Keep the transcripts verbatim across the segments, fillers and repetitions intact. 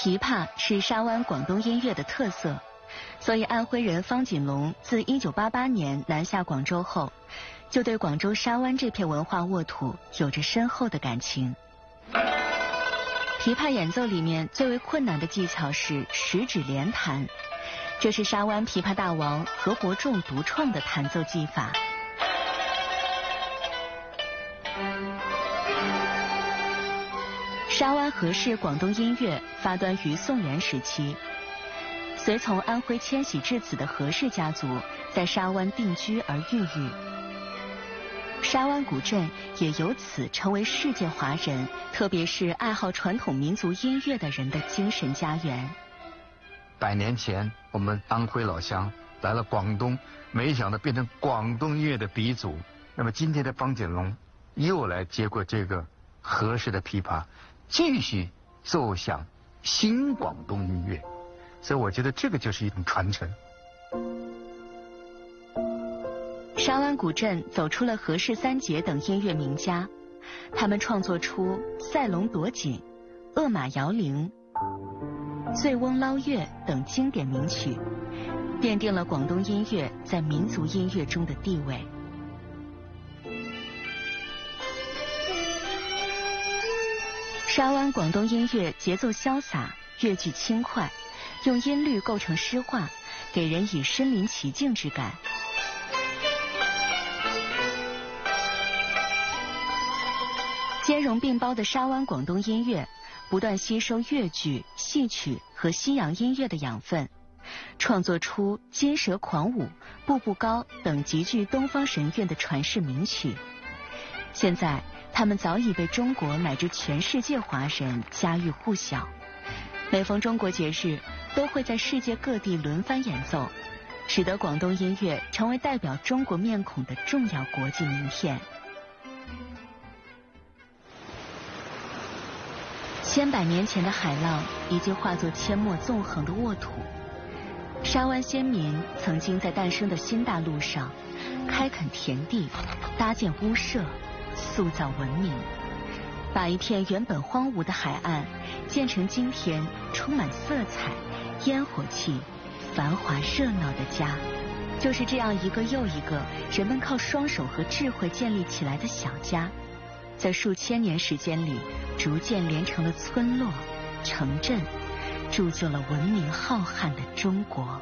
琵琶是沙湾广东音乐的特色，所以安徽人方锦龙自一九八八年南下广州后，就对广州沙湾这片文化沃土有着深厚的感情。琵琶演奏里面最为困难的技巧是十指连弹，这是沙湾琵琶大王何伯仲独创的弹奏技法。沙湾何氏广东音乐发端于宋元时期，随从安徽迁徙至此的何氏家族在沙湾定居而孕育。沙湾古镇也由此成为世界华人，特别是爱好传统民族音乐的人的精神家园。 百年前，我们安徽老乡来了广东，没想到变成广东音乐的鼻祖。那么今天的方锦龙又来接过这个何氏的琵琶，继续奏响新广东音乐，所以我觉得这个就是一种传承。 沙湾古镇走出了何氏三杰等音乐名家，他们创作出《赛龙夺锦》《恶马摇铃》《醉翁捞月》等经典名曲，奠定了广东音乐在民族音乐中的地位。沙湾广东音乐节奏潇洒，乐句轻快，用音律构成诗画，给人以身临其境之感。兼容并包的沙湾广东音乐，不断吸收粤剧、戏曲和西洋音乐的养分，创作出《金蛇狂舞》《步步高》等极具东方神韵的传世名曲。现在，他们早已被中国乃至全世界华人家喻户晓。每逢中国节日，都会在世界各地轮番演奏，使得广东音乐成为代表中国面孔的重要国际名片。千百年前的海浪已经化作阡陌纵横的沃土，沙湾先民曾经在诞生的新大陆上开垦田地，搭建屋舍，塑造文明，把一片原本荒芜的海岸建成今天充满色彩、烟火气、繁华热闹的家。就是这样一个又一个人们靠双手和智慧建立起来的小家，在数千年时间里逐渐连成了村落、城镇，铸就了文明浩瀚的中国。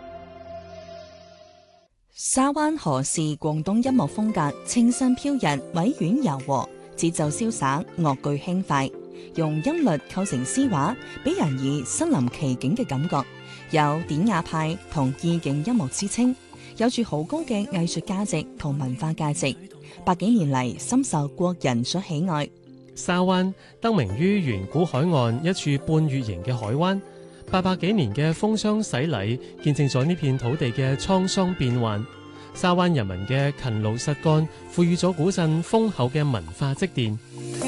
沙灣何氏廣東音樂風格清新飄逸、委婉柔和，節奏瀟灑，樂句輕快，用音律構成詩畫，俾人以身臨其境嘅感覺，有典雅派同意境音樂之稱，有住好高嘅藝術價值同文化價值，百幾年嚟深受國人所喜愛。 沙灣得名於遠古海岸一處半月形嘅海灣，八百幾年嘅風霜洗禮，見證咗呢片土地嘅滄桑變幻。沙灣人民嘅勤勞實幹，賦予咗古鎮豐厚嘅文化積澱。